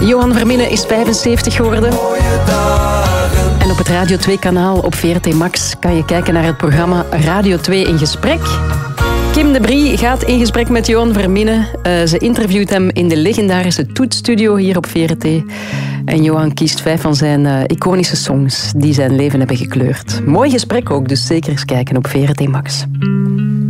Johan Verminnen is 75 geworden. En op het Radio 2-kanaal op VRT Max kan je kijken naar het programma Radio 2 in gesprek. Kim de Brie gaat in gesprek met Johan Verminnen. Ze interviewt hem in de legendarische Toetstudio hier op VRT. En Johan kiest 5 van zijn iconische songs die zijn leven hebben gekleurd. Mooi gesprek ook, dus zeker eens kijken op VRT Max.